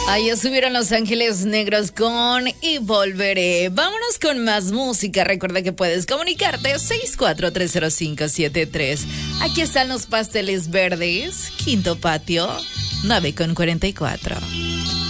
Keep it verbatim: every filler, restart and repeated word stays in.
Ahí estuvieron Los Ángeles Negros con Y Volveré. Vámonos con más música. Recuerda que puedes comunicarte seis cuatro tres cero cinco siete tres. Aquí están los pasteles verdes. Quinto patio, nueve con cuarenta y cuatro.